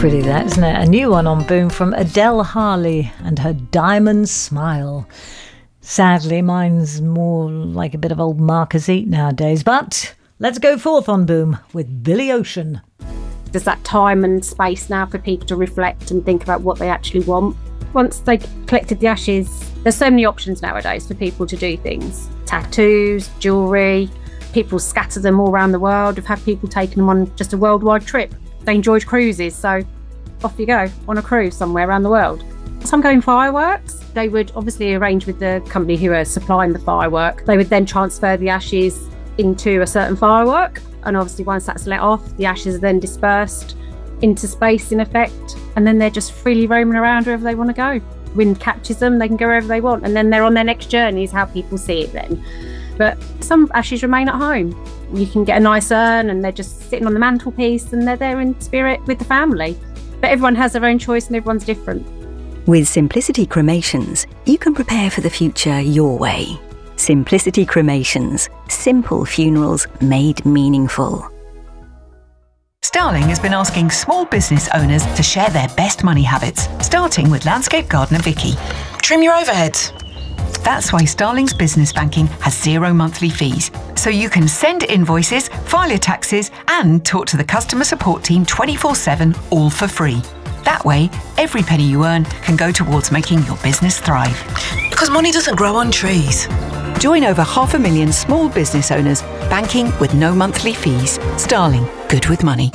Pretty that, isn't it? A new one on Boom from Adele Harley and her Diamond Smile. Sadly, mine's more like a bit of old Marcus Eat nowadays, but let's go forth on Boom with Billy Ocean. There's that time and space now for people to reflect and think about what they actually want. Once they collected the ashes, there's so many options nowadays for people to do things. Tattoos, jewellery, people scatter them all around the world. We've had people taking them on just a worldwide trip. They enjoyed cruises, so off you go on a cruise somewhere around the world. Some going fireworks. They would obviously arrange with the company who are supplying the firework. They would then transfer the ashes into a certain firework, and obviously once that's let off, the ashes are then dispersed into space in effect, and then they're just freely roaming around wherever they want to go. Wind catches them, they can go wherever they want, and then they're on their next journey is how people see it then. But some ashes remain at home. You can get a nice urn and they're just sitting on the mantelpiece and they're there in spirit with the family. But everyone has their own choice and everyone's different. With Simplicity Cremations, you can prepare for the future your way. Simplicity Cremations. Simple funerals made meaningful. Starling has been asking small business owners to share their best money habits, starting with landscape gardener Vicky. Trim your overheads. That's why Starling's business banking has 0 monthly fees, so you can send invoices, file your taxes, and talk to the customer support team 24/7, all for free. That way, every penny you earn can go towards making your business thrive. Because money doesn't grow on trees. Join over 500,000 small business owners, banking with no monthly fees. Starling, good with money.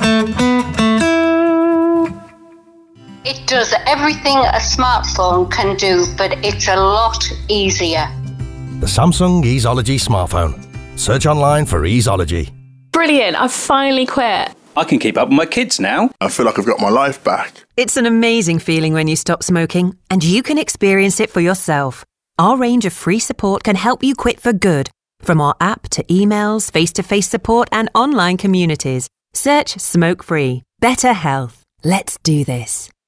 It does everything a smartphone can do, but it's a lot easier. The Samsung Easeology smartphone. Search online for Easeology. Brilliant, I've finally quit. I can keep up with my kids now. I feel like I've got my life back. It's an amazing feeling when you stop smoking, and you can experience it for yourself. Our range of free support can help you quit for good. From our app to emails, face-to-face support and online communities. Search Smoke Free. Better health. Let's do this.